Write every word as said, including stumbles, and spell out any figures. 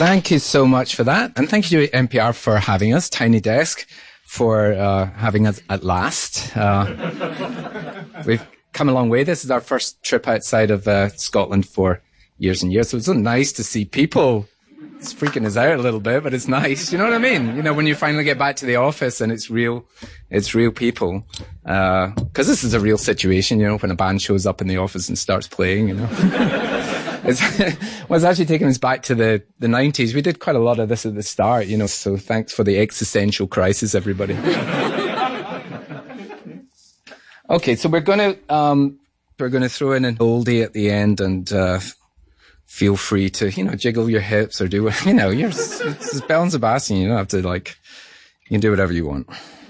Thank you so much for that. And thank you to N P R for having us, Tiny Desk, for uh, having us at last. Uh, we've come a long way. This is our first trip outside of uh, Scotland for years and years. So it's so nice to see people. It's freaking us out a little bit, but it's nice. You know what I mean? You know, when you finally get back to the office and it's real, it's real people. Uh, cause this is a real situation, you know, when a band shows up in the office and starts playing, you know. It's, well, it's actually taking us back to the, the nineties. We did quite a lot of this at the start, you know, so thanks for the existential crisis, everybody. Okay, so we're gonna, um, we're gonna throw in an oldie at the end and, uh, feel free to, you know, jiggle your hips or do, you know, you're, it's Belle and Sebastian, you don't have to like, you can do whatever you want.